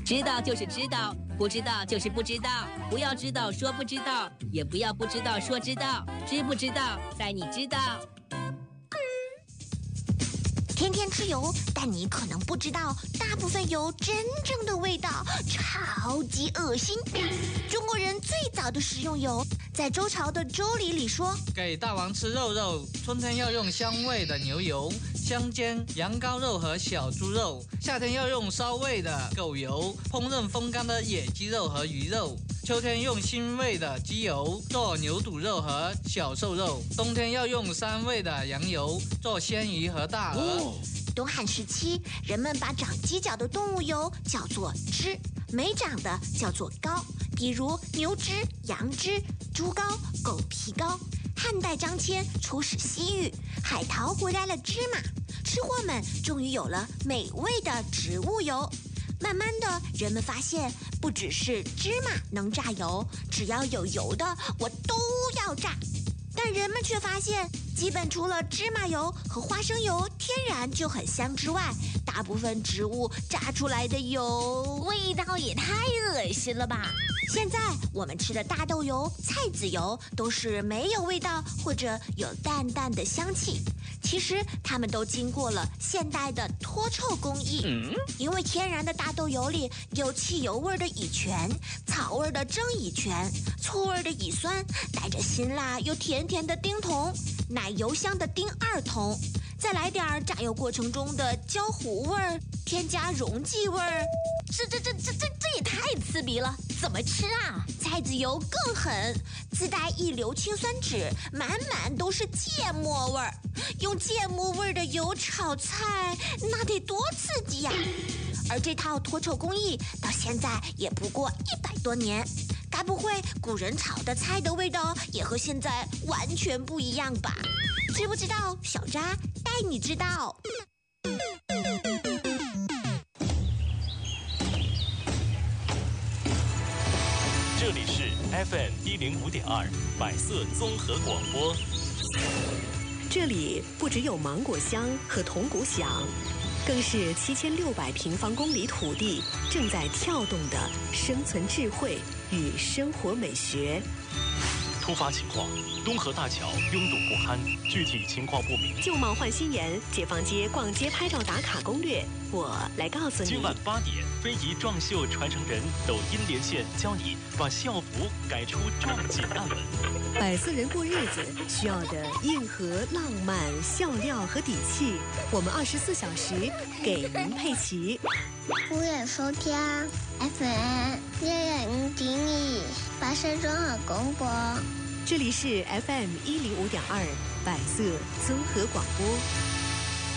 知道就是知道，不知道就是不知道。不要知道说不知道，也不要不知道说知道。知不知道，在你知道。 天天吃油，但你可能不知道，大部分油真正的味道超级恶心。中国人最早的食用油，在周朝的《周礼》里说： 给大王吃肉肉，春天要用香味的牛油，香煎羊羔肉和小猪肉；夏天要用骚味的狗油，烹饪风干的野鸡肉和鱼肉；秋天用腥味的鸡油做牛肚肉和小瘦肉；冬天要用膻味的羊油做鲜鱼和大鹅。 东汉时期，人们把长犄角的动物油叫做脂，没长的叫做膏，比如牛脂、羊脂、猪膏、狗皮膏。汉代张骞出使西域，海淘回来了芝麻，吃货们终于有了美味的植物油。慢慢的，人们发现不只是芝麻能榨油，只要有油的我都要榨。但人们却发现，基本除了芝麻油和花生油天然就很香之外，大部分植物榨出来的油味道也太恶心了吧。现在我们吃的大豆油、菜籽油都是没有味道或者有淡淡的香气，其实它们都经过了现代的脱臭工艺。因为天然的大豆油里有汽油味的乙醛、草味的正乙醛、醋味的乙酸，带着辛辣又甜甜的丁酮，奶油香的丁二酮，再来点榨油过程中的焦糊味儿，添加溶剂味儿。这也太刺鼻了，怎么吃啊？菜籽油更狠，自带一硫氰酸酯，满满都是芥末味儿。用芥末味的油炒菜，那得多刺激呀！而这套脱臭工艺到现在也不过100多年，该不会古人炒的菜的味道也和现在完全不一样吧？知不知道？小扎带你知道。 这里是 FM 105.2百色综合广播。 这里不只有芒果香和铜鼓响，更是7600平方公里土地正在跳动的生存智慧与生活美学。 突发情况，东河大桥拥堵不堪，具体情况不明。 旧貌换新颜，解放街逛街拍照打卡攻略，我来告诉你。 今晚8点，非遗撞绣传承人抖音连线，教你把校服改出撞锦案文。 百色人过日子需要的硬核、浪漫、笑料和底气，我们24小时给您配齐。 欢迎收听 FM 105.2百色综合广播。 这里是 FM 105.2百色综合广播。